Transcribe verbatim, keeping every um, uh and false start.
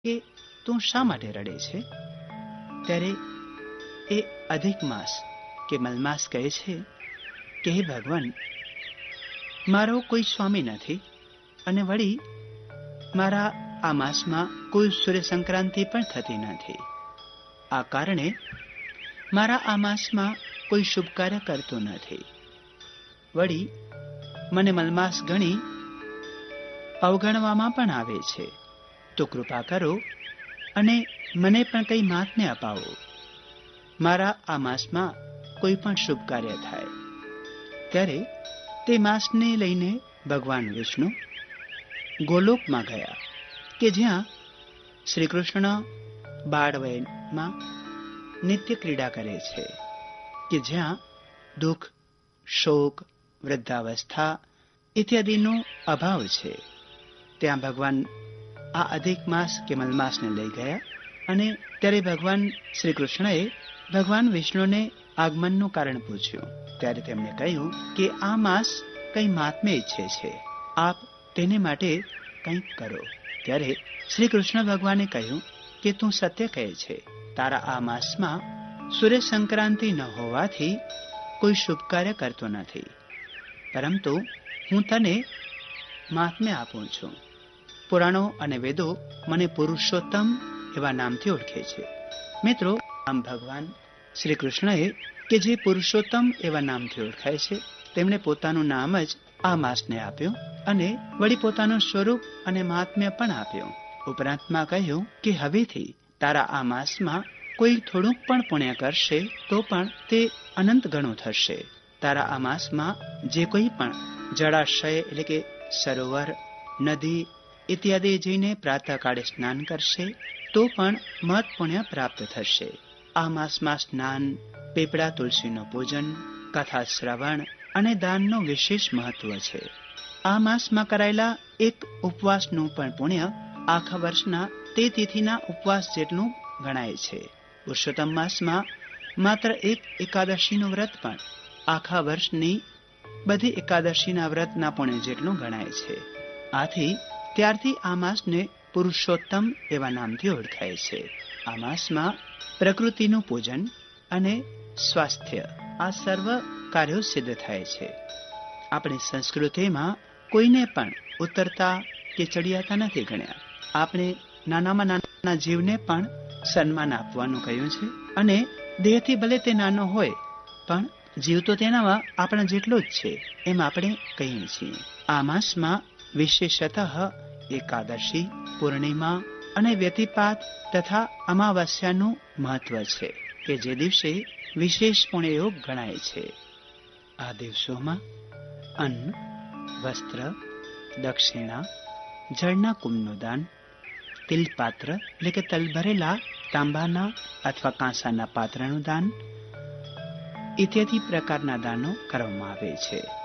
કે તું શા માટે રડે છે? ત્યારે એ અધિક માસ કે મલમાસ કહે છે કે હે ભગવાન, મારો કોઈ સ્વામી નથી અને વળી મારા આ માસમાં કોઈ સૂર્ય સંક્રાંતિ પણ થતી નથી. આ કારણે મારા આ માસમાં કોઈ શુભ કાર્ય કરતું નથી. વળી મને મલમાસ ગણી અવગણવામાં પણ આવે છે. તો કૃપા કરો અને મને પણ કંઈ મહાત્મ્ય અપાવો. મારા આ માસમાં કોઈ પણ શુભ કાર્ય થાય. ત્યારે તે માસને લઈને ભગવાન વિષ્ણુ ગોલોકમાં ગયા, કે જ્યાં શ્રી કૃષ્ણ બાળવયમાં નિત્ય ક્રીડા કરે છે, કે જ્યાં દુઃખ, શોક, વૃદ્ધાવસ્થા ઇત્યાદિનો અભાવ છે. ત્યાં ભગવાન આ અધિક માસ કે મલમાસને લઈ ગયા અને ત્યારે ભગવાન શ્રી કૃષ્ણએ ભગવાન વિષ્ણુને આગમનનું કારણ પૂછ્યું. ત્યારે તેમણે કહ્યું કે આ માસ કંઈ મહાત્મ્ય ઈચ્છે છે, આપ તેને માટે કંઈક કરો. ત્યારે શ્રી કૃષ્ણ ભગવાને કહ્યું કે તું સત્ય કહે છે. તારા આ માસમાં સૂર્ય સંક્રાંતિ ન હોવાથી કોઈ શુભ કાર્ય કરતો નથી, પરંતુ હું તને મહાત્મ્ય આપું છું. પુરાણો અને વેદો મને પુરુષોત્તમ એવા નામથી ઓળખે છે. મિત્રો, આમ ભગવાન શ્રી કૃષ્ણએ કે જે પુરુષોત્તમ એવા નામથી ઓળખાય છે, તેમણે પોતાનું નામ જ આ માસને આપ્યું અને વળી પોતાનું સ્વરૂપ અને મહાત્મ્ય પણ આપ્યું. ઉપરાંતમાં કહ્યું કે હવેથી તારા આ માસમાં કોઈ થોડુંક પણ પુણ્ય કરશે તો પણ તે અનંત ગણું થશે. તારા આ માસમાં જે કોઈ પણ જળાશય એટલે કે સરોવર, નદી ઇત્યાદિ જઈને પ્રાતઃકાળે સ્નાન કરશે તો પણ મહત પુણ્ય પ્રાપ્ત થશે. આ માસમાં સ્નાન, પીપળા તુલસીનું પૂજન, કથા શ્રવણ અને દાનનું વિશેષ મહત્વ છે. આ માસમાં કરાયેલા એક ઉપવાસનું પણ પુણ્ય આખા વર્ષના તે તિથિના ઉપવાસ જેટલું ગણાય છે. પુરુષોત્તમ માસમાં માત્ર એક એકાદશીનું વ્રત પણ આખા વર્ષની બધી એકાદશીના વ્રતના પુણ્ય જેટલું ગણાય છે. આથી ત્યારથી આ માસને પુરુષોત્તમ એવા નામથી ઓળખાય છે. આ માસમાં પ્રકૃતિનું પૂજન અને સ્વાસ્થ્ય આ સર્વ કાર્યો સિદ્ધ થાય છે. આપણી સંસ્કૃતિમાં કોઈને પણ ઉતરતા કે ચડિયાતા નથી ગણ્યા. આપણે નાનામાં નાના જીવને પણ સન્માન આપવાનું કહ્યું છે અને દેહથી ભલે તે નાનો હોય પણ જીવ તો તેનામાં આપણા જેટલો જ છે એમ આપણે કહીએ છીએ. આ માસમાં વિશેષતઃ એકાદશી, પૂર્ણિમા અને વ્યતિપાત તથા અમાવસ્યાનું મહત્વ છે, કે જે દિવસે વિશેષ પુણ્યયોગ ગણાય છે. આ દિવસોમાં અન્ન, વસ્ત્ર, દક્ષિણા, જળના કુંભનું દાન, તિલપાત્ર એટલે કે તલ ભરેલા તાંબાના અથવા કાંસાના પાત્રનું દાન ઇત્યાદિ પ્રકારના દાનો કરવામાં આવે છે.